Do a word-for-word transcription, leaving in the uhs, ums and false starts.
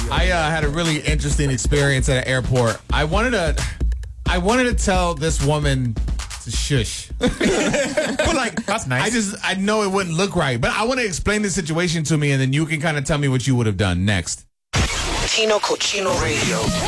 I uh, had a really interesting experience at an airport. I wanted to, I wanted to tell this woman to shush, but like That's nice. I just I know it wouldn't look right. But I want to explain the situation to me, and then you can kind of tell me what you would have done next. Tino Cochino Radio.